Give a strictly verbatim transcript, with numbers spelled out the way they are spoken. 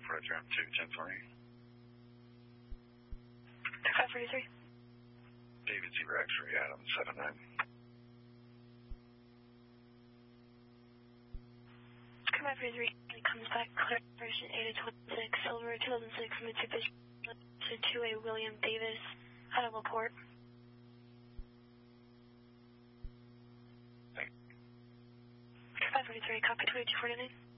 Roger, I'm two ten for you. five forty-three. David Zebra X-ray, Adam seven nine. five forty-three comes back, clarification eight twenty-six, Silver two thousand six, Mitsubishi to a William Davis out of LaPorte. five forty-three, copy twenty-two forty-nine.